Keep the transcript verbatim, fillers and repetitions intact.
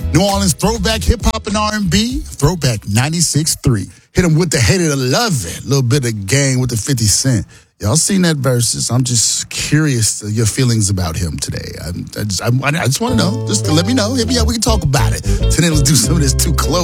New Orleans throwback hip-hop and R and B, throwback ninety-six point three. Hit him with the hate it or love it. A little bit of gang with the fifty cent. Y'all seen that verses. I'm just curious your feelings about him today. I, I just, I, I just want to know. Just let me know. Hit me up. We can talk about it. Today, let's do some of this too close.